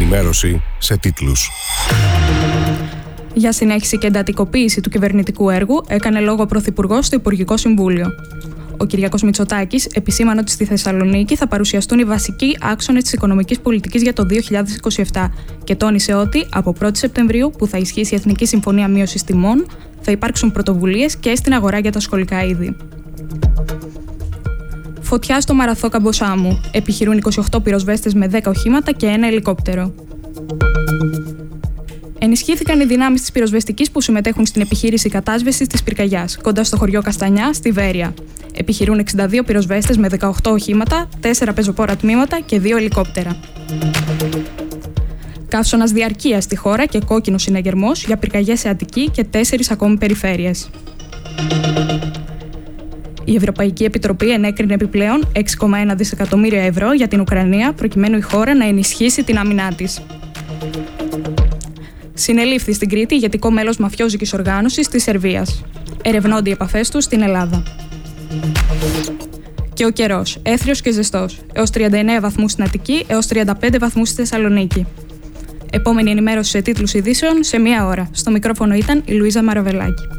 ενημέρωση σε τίτλους. Για συνέχιση και εντατικοποίηση του κυβερνητικού έργου έκανε λόγο ο Πρωθυπουργός στο Υπουργικό Συμβούλιο. Ο Κυριάκος Μητσοτάκης επισήμανε ότι στη Θεσσαλονίκη θα παρουσιαστούν οι βασικοί άξονες της οικονομικής πολιτικής για το 2027 και τόνισε ότι από 1η Σεπτεμβρίου, που θα ισχύσει η Εθνική Συμφωνία Μείωσης Τιμών, θα υπάρξουν πρωτοβουλίες και στην αγορά για τα σχολικά είδη. Φωτιά στο Μαραθό Καμποσάμου. Επιχειρούν 28 πυροσβέστες με 10 οχήματα και ένα ελικόπτερο. Ενισχύθηκαν οι δυνάμεις της πυροσβεστικής που συμμετέχουν στην επιχείρηση κατάσβεσης της πυρκαγιάς, κοντά στο χωριό Καστανιά, στη Βέρεια. Επιχειρούν 62 πυροσβέστες με 18 οχήματα, 4 πεζοπόρα τμήματα και 2 ελικόπτερα. Καύσωνας διαρκείας στη χώρα και κόκκινος συναγερμός για πυρκαγιές σε Αττική και 4 ακόμη περιφέρειες. Η Ευρωπαϊκή Επιτροπή ενέκρινε επιπλέον 6,1 δισεκατομμύρια ευρώ για την Ουκρανία, προκειμένου η χώρα να ενισχύσει την άμυνά της. Συνελήφθη στην Κρήτη ηγετικό μέλος μαφιόζικης οργάνωσης της Σερβίας. Ερευνώνται οι επαφές του στην Ελλάδα. Και ο καιρός, έθριος και ζεστός, έως 39 βαθμούς στην Αττική, έως 35 βαθμούς στη Θεσσαλονίκη. Επόμενη ενημέρωση σε τίτλους ειδήσεων σε 1 ώρα. Στο μικρόφωνο ήταν η Λουίζα Μαραβελάκη.